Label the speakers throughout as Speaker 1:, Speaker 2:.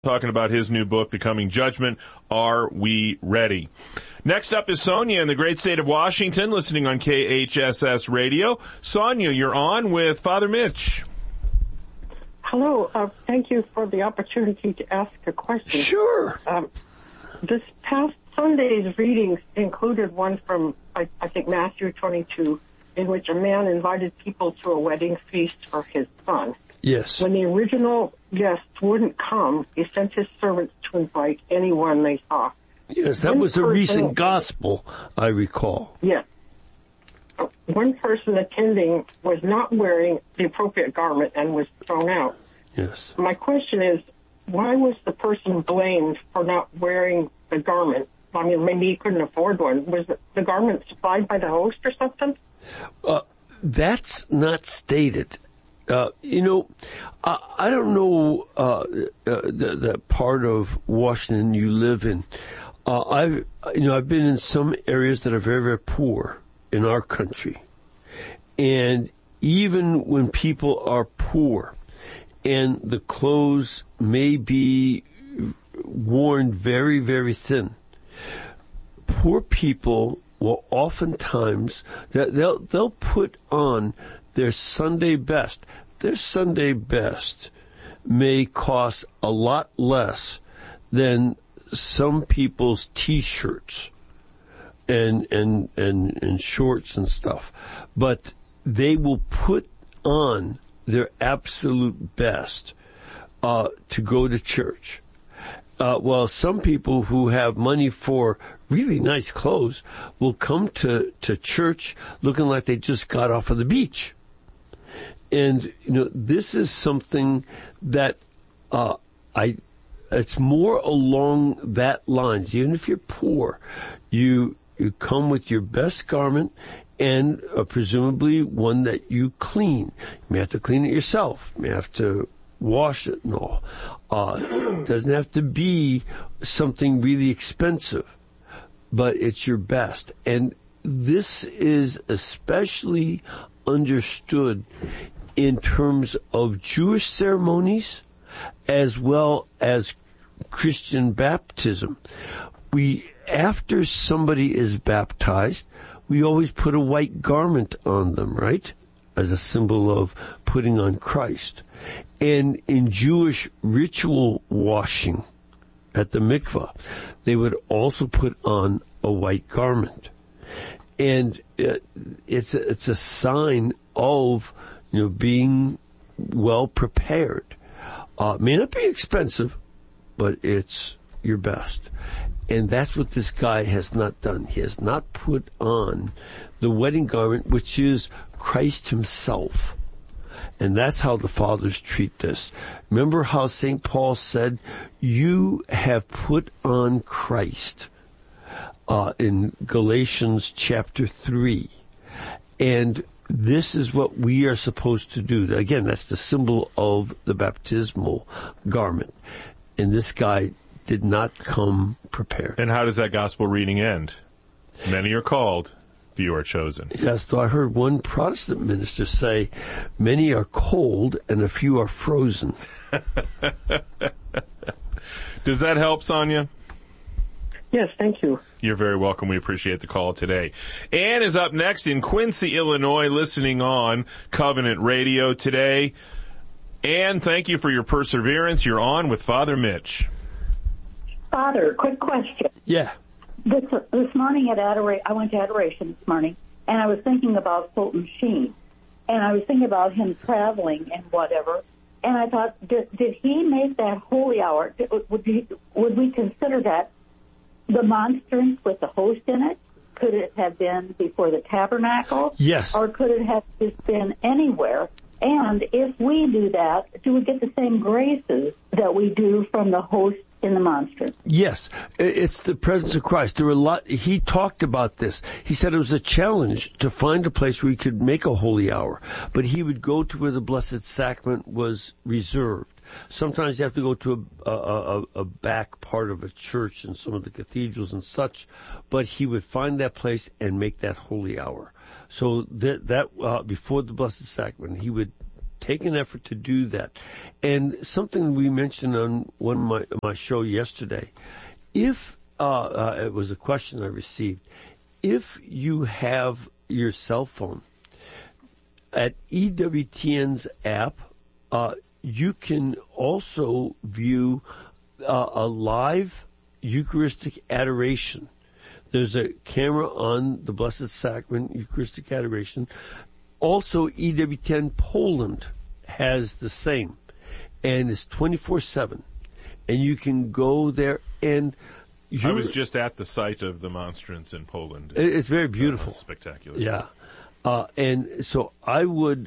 Speaker 1: talking about his new book, The Coming Judgment. Are we ready? Next up is Sonia in the great state of Washington, listening on KHSS Radio. Sonia, you're on with Father Mitch.
Speaker 2: Hello. Thank you for the opportunity to ask a question.
Speaker 1: Sure.
Speaker 2: This past Sunday's readings included one from, I think, Matthew 22, in which a man invited people to a wedding feast for his son.
Speaker 3: Yes.
Speaker 2: When the original guests wouldn't come, he sent his servants to invite anyone they saw.
Speaker 3: Yes, that was a recent gospel, I recall.
Speaker 2: Yes. One person attending was not wearing the appropriate garment and was thrown out.
Speaker 3: Yes.
Speaker 2: My question is, why was the blamed for not wearing the garment? I mean, maybe he couldn't afford one. Was the garment supplied by the host or something?
Speaker 3: That's not stated. I don't know the part of Washington you live in. I've been in some areas that are very, very poor in our country. And even when people are poor and the clothes may be worn very, very thin, poor people will oftentimes, they'll put on their Sunday best. Their Sunday best may cost a lot less than some people's T-shirts and shorts and stuff. But they will put on their absolute best to go to church. While some people who have money for really nice clothes will come to church looking like they just got off of the beach. And, this is something that it's more along that lines. Even if you're poor, you come with your best garment and presumably one that you clean. You may have to clean it yourself. You may have to wash it and all. It doesn't have to be something really expensive, but it's your best. And this is especially understood in terms of Jewish ceremonies as well as Christian baptism. After somebody is baptized, we always put a white garment on them, right? As a symbol of putting on Christ. And in Jewish ritual washing at the mikvah, they would also put on a white garment. And it's a sign of being well prepared. May not be expensive, but it's your best. And that's what this guy has not done. He has not put on the wedding garment, which is Christ himself. And that's how the fathers treat this. Remember how St. Paul said, you have put on Christ, in Galatians chapter 3. And this is what we are supposed to do. Again, that's the symbol of the baptismal garment. And this guy did not come prepared.
Speaker 1: And how does that gospel reading end? Many are called, few are chosen.
Speaker 3: Yes, though I heard one Protestant minister say, many are cold and a few are frozen.
Speaker 1: Does that help, Sonia?
Speaker 2: Yes, thank you.
Speaker 1: You're very welcome. We appreciate the call today. Ann is up next in Quincy, Illinois, listening on Covenant Radio today. Ann, thank you for your perseverance. You're on with Father Mitch.
Speaker 4: Father, quick question.
Speaker 3: Yeah.
Speaker 4: This morning at I went to adoration this morning, and I was thinking about Fulton Sheen, and I was thinking about him traveling and whatever, and I thought, did he make that holy hour? Would we consider that the monstrance with the host in it? Could it have been before the tabernacle?
Speaker 3: Yes.
Speaker 4: Or could it have just been anywhere? And if we do that, do we get the same graces that we do from the host in the monstrance?
Speaker 3: Yes, it's the presence of Christ. He talked about this. He said it was a challenge to find a place where he could make a holy hour, but he would go to where the Blessed Sacrament was reserved. Sometimes you have to go to a back part of a church in some of the cathedrals and such, but he would find that place and make that holy hour. So that before the Blessed Sacrament, he would Take an effort to do that. And something we mentioned on one of my show yesterday, if it was a question I received, if you have your cell phone at EWTN's app, you can also view a live Eucharistic adoration. There's a camera on the Blessed Sacrament Eucharistic adoration. Also, EWTN Poland has the same, and it's 24/7, and you can go there. And
Speaker 1: I was just at the site of the monstrance in Poland.
Speaker 3: It's very beautiful,
Speaker 1: spectacular.
Speaker 3: Yeah, and so I would.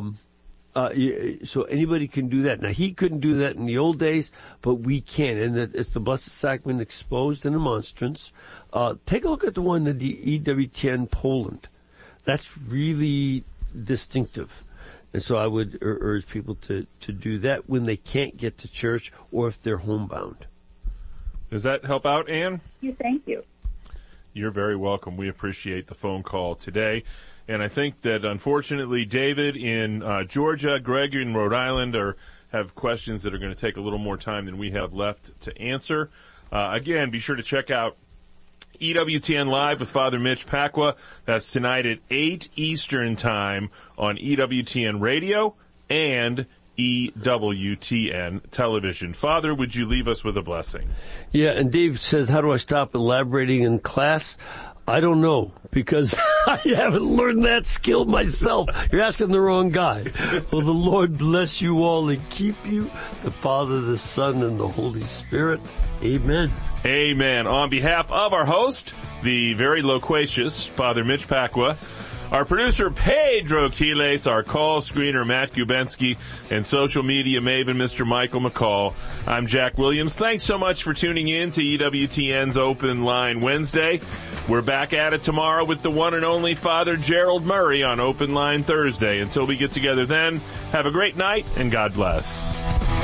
Speaker 3: So anybody can do that. Now, he couldn't do that in the old days, but we can. And it's the Blessed Sacrament exposed in the monstrance. Take a look at the one in the EWTN Poland. That's really distinctive. And so I would urge people to do that when they can't get to church or if they're homebound.
Speaker 1: Does that help out, Ann?
Speaker 4: Thank you.
Speaker 1: You're very welcome. We appreciate the phone call today. And I think that, unfortunately, David in Georgia, Greg in Rhode Island have questions that are going to take a little more time than we have left to answer. Again, be sure to check out EWTN Live with Father Mitch Pacwa. That's tonight at 8 Eastern Time on EWTN Radio and EWTN Television. Father, would you leave us with a blessing?
Speaker 3: Yeah, and Dave says, how do I stop elaborating in class? I don't know, because I haven't learned that skill myself. You're asking the wrong guy. Well, the Lord bless you all and keep you, the Father, the Son, and the Holy Spirit. Amen.
Speaker 1: Amen. On behalf of our host, the very loquacious Father Mitch Pacwa, our producer, Pedro Quiles, our call screener, Matt Gubensky, and social media maven, Mr. Michael McCall. I'm Jack Williams. Thanks so much for tuning in to EWTN's Open Line Wednesday. We're back at it tomorrow with the one and only Father Gerald Murray on Open Line Thursday. Until we get together then, have a great night and God bless.